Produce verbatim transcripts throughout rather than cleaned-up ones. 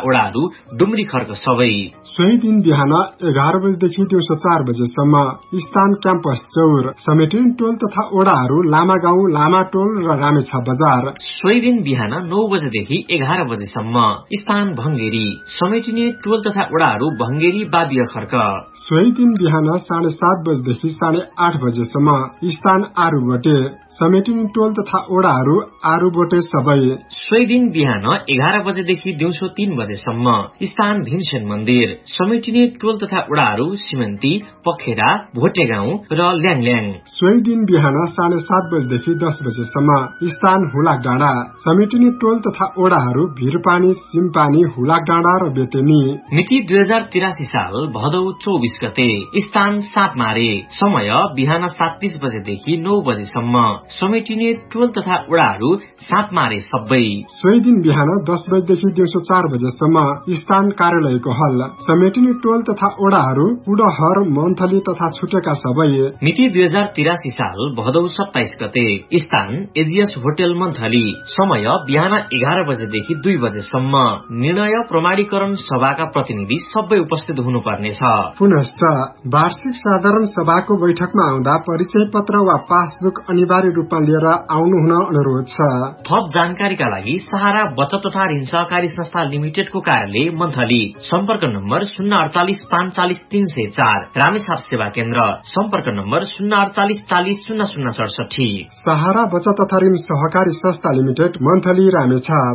ओडाहरू डुम्री खर्क सबै। सोही दिन बिहान एघार बजेदेखि दिउँसो चार बजेसम्म स्थान क्याम्पस चौर, समेटिने टोल तथा ओडाहरू लामा गाउँ, लामा टोल र रामेछा बजार। सोही दिन बिहान नौ बजेदेखि एघार बजेसम्म स्थान भंगेरी, समेटिने टोल तथा ओडाहरू भंगेरी बाबिया खर्क। सोही दिन बिहान साढे सात बजेदेखि साढे आठ बजेसम्म स्थान आरुबोटे, समेटिने टोल तथा ओडाहरू आरुबोटे सबै। सोही दिन बिहान एघार बजेदेखि दिउँसो तीन बजेसम्म स्थान भीमसेन मन्दिर, समेटिने टोल तथा ओडाहरू सिमन्ती, पखेरा, भोटेगाउँ र ल्याङल्याङ। सोही दिन बिहान साढे सात बजेदेखि दस बजेसम्म स्थान हुलाक डाँडा, समेटिने टोल तथा ओडाहरू भिरपानी, सिमपानी, हुलाक डाँडा र बेतेनी। मिति दुई हजार तिरासी साल भदौ चौबिस गते स्थान सापमारे, समय बिहान सात तीस बजेदेखि नौ बजेसम्म, समेटिने टोल तथा ओडाहरू सापमारे सबै। सोही दिन बिहान दस बजेदेखि दिउँसो चार बजेसम्म स्थान कार्यालयको हल, समेटिने टोल तथा ओडाहरू उडहर, मन्थली तथा छुटेका सबै। मिति दुई हजार तिरासी साल भदौ सत्ताइस गते स्थान एजिएस होटल मन्थली, समय बिहान एघार बजेदेखि दुई बजेसम्म। निर्णय प्रमाणीकरण सभाका प्रतिनिधि सबै उपस्थित हुनुपर्नेछ। पुनश्च वार्षिक साधारण सभाको बैठकमा आउँदा परिचय पत्र वा पासबुक अनिवार्य रूपमा लिएर आउनु हुन अनुरोध छ। थप जानकारीका लागि सहारा बचत तथा ऋण सहकारी संस्था लिमिटेडको कार्यालय मन्थली, सम्पर्क नम्बर शून्य अडचालिस पाँच चालिस तीन सय चार, रामेछाप सेवा केन्द्र, सम्पर्क नम्बर शून्य अडचालिस चालिस शून्य शून्य सडसठी। सहारा बचत तथा ऋण सहकारी संस्था लिमिटेड, मन्थली, रामेछाप।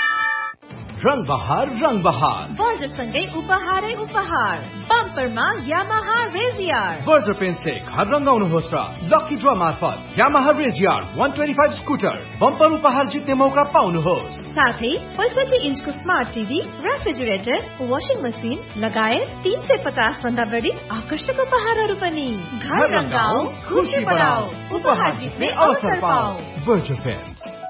रंग बहार रंग बहार वर्जसँगै उपहारै उपहार। बम्परमा यामाहा रेजियर, वर्ज पेन्टले घर रंगाउनुहोस् र लकी ड्र मार्फत यामाहा रेजियर एक सय पच्चीस स्कुटर बम्पर उपहार जित्ने मौका पाउनुहोस्। साथै पैंसठी इन्चको smart TV, refrigerator, washing machine लगायत तीन सय पचास भन्दा बढी आकर्षक उपहारहरू पनि। घर रंगाऊ, खुशी बढाऊ, उपहार जित्ने अवसर पाऊ। वर्ज पेन्ट।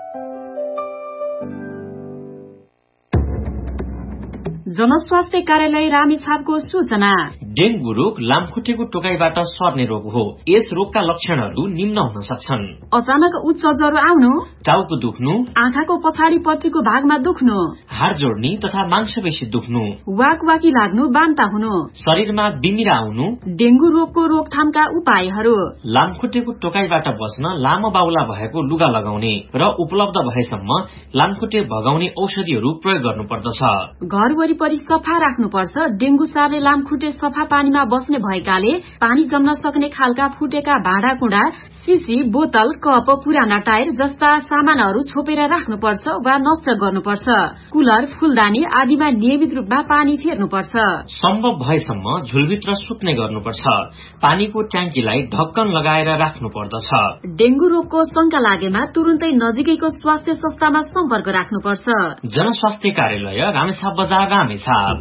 जनस्वास्थ्य कार्यालय रामेछापको सूचना। डेंगू रोग लामखुट्टेको टोकाइबाट सर्ने रोग हो। यस रोगका लक्षणहरू निम्न हुन सक्छन्: अचानक उच्च ज्वरो आउनु, टाउको दुख्नु, आँखाको पछाडि पट्टिको भागमा दुख्नु, हाड जोड्ने तथा मांसपेशी दुख्नु, वाकवाकी लाग्नु, बान्ता हुनु, शरीरमा बिमिरा आउनु। डेंगू रोगको रोकथामका उपायहरू: लामखुट्टेको टोकाइबाट बच्न लामो बाहुला भएको लुगा लगाउने र उपलब्ध भएसम्म लामखुट्टे भगाउने औषधिहरू प्रयोग गर्नुपर्दछ। घर वरिपरि सफा राख्नुपर्छ। डेंगू सार्ने लामखुट्टे सफा पानीमा बस्ने भएकाले पानी जम्न सक्ने खालका फुटेका भाँडाकुँडा, सिसी, बोतल, कप, पुराना टायर जस्ता सामानहरू छोपेर राख्नुपर्छ वा नष्ट गर्नुपर्छ। कुलर, फूलदानी आदिमा नियमित रूपमा पानी फेर्नुपर्छ। सम्भव भएसम्म झुलभित्र सुत्ने गर्नुपर्छ। पानीको ट्याङ्कीलाई ढक्कन लगाएर राख्नु पर्दछ। डेंगू रोगको शंका लागेमा तुरुन्तै नजिकैको स्वास्थ्य संस्थामा सम्पर्क राख्नुपर्छ। जनस्वास्थ्य कार्यालय रामेछाप बजार, रामेछाप।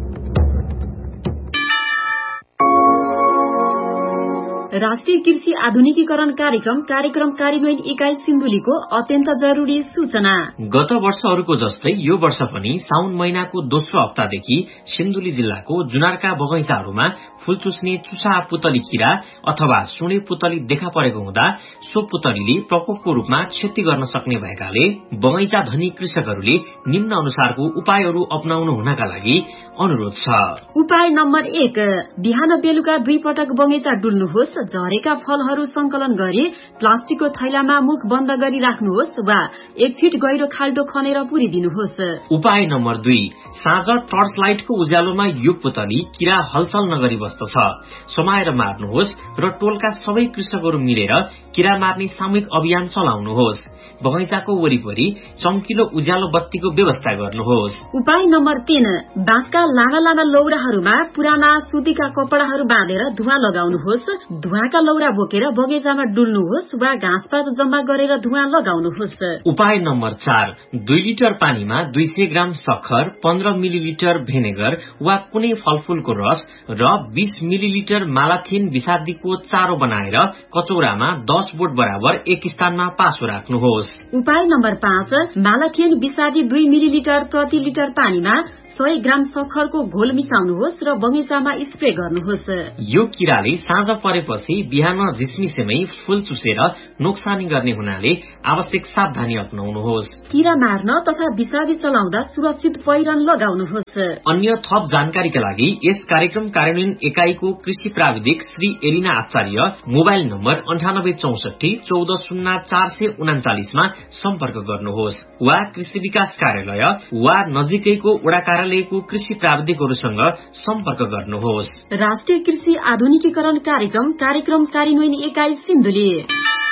राष्ट्रिय कृषि आधुनिकीकरण कार्यक्रम कार्यक्रम कार्यान्वयन इकाई सिन्धुलीको अत्यन्त जरूरी सूचना। गत वर्षहरूको जस्तै यो वर्ष पनि साउन महिनाको दोस्रो हप्तादेखि सिन्धुली जिल्लाको जुनारका बगैँचाहरूमा फूल चुस्ने चुसा पुतली किरा अथवा सुणे पुतली देखा परेको हुँदा सो पुतलीले प्रकोपको रूपमा क्षति गर्न सक्ने भएकाले बगैँचा धनी कृषकहरूले निम्न अनुसारको उपायहरू अपनाउनु हुनका लागि अनुरोध छ। उपाय नम्बर एक, बिहान बेलुका दुई पटक बगैँचा डुल्नुहोस्। झरेका फलहरू संकलन गरी प्लास्टिकको थैलामा मुख बन्द गरी राख्नुहोस् वा एक फिट गहिरो खाल्डो खनेर पुरिदिनुहोस्। उपाय नम्बर दुई, साँझ टर्च लाइटको उज्यालोमा यो पुतली किरा हलचल नगरी बस्दछ समाएर मार्नुहोस् र टोलका सबै कृषकहरू मिलेर किरा मार्ने सामूहिक अभियान चलाउनुहोस्। बगैँचाको वरिपरि चम्किलो उज्यालो बत्तीको व्यवस्था गर्नुहोस्। उपाय नम्बर तीन, बाँसका लामा लामा लौराहरूमा पुराना सुतीका कपडाहरू बाँधेर धुवा लगाउनुहोस्। धुवाका लौरा बोकेर बगैँचामा डुल्नुहोस् वा घाँसपात जम्मा गरेर धुवा लगाउनुहोस्। उपाय नम्बर चार, दुई लिटर पानीमा दुई सय ग्राम सक्खर, पन्ध्र मिलिलिटर भेनेगर वा कुनै फलफूलको रस र बीस मिलिलिटर मालाथिन विषादीको चारो बनाएर कचौरामा दस बोट बराबर एक स्थानमा पासो राख्नुहोस्। उपाय नम्बर पाँच, मालाथिन विषादी दुई मिलिलिटर प्रति लिटर पानीमा सय ग्राम सक्खर ओखरको घोल मिसाउनुहोस् र बगैँचामा स्प्रे गर्नुहोस्। यो किराले साँझ परेपछि बिहान झिसमिसेमै फूल चुसेर नोक्सानी गर्ने हुनाले आवश्यक सावधानी अपनाउनुहोस्। किरा मार्न तथा विषादी चलाउँदा सुरक्षित पहिरन लगाउनुहोस्। अन्य थप जानकारीका लागि यस कार्यक्रम कार्यान्वयन एकाइको कृषि प्राविधिक श्री एलिना आचार्य मोबाइल नम्बर अन्ठानब्बे चौसठी चौध शून्य चार सय उनाचालिसमा सम्पर्क गर्नुहोस् वा कृषि विकास कार्यालय वा नजिकैको वडा कार्यालयको कृषि प्राविधिकहरूसँग सम्पर्क गर्नुहोस्। राष्ट्रिय कृषि आधुनिकीकरण कार्यक्रम कार्यक्रम कार्यान्वयन एकाइ सिन्धुली।